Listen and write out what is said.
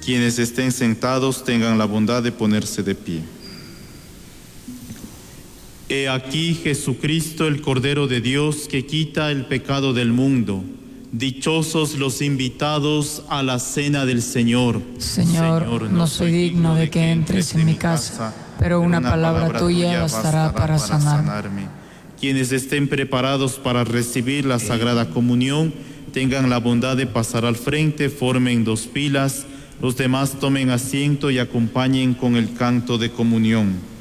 Quienes estén sentados tengan la bondad de ponerse de pie. He aquí Jesucristo, el Cordero de Dios, que quita el pecado del mundo. Dichosos los invitados a la cena del Señor. Señor, no soy digno de que entres en mi casa, pero una palabra tuya bastará para sanarme. Quienes estén preparados para recibir la Sagrada Comunión, tengan la bondad de pasar al frente, formen 2 filas, los demás tomen asiento y acompañen con el canto de comunión.